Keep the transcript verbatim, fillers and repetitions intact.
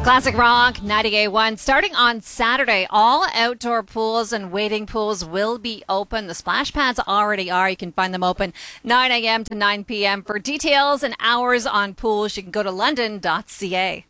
Classic Rock ninety-eight point one. Starting on Saturday, all outdoor pools and wading pools will be open. The splash pads already are. You can find them open nine a.m. to nine p.m. For details and hours on pools, you can go to london dot c a.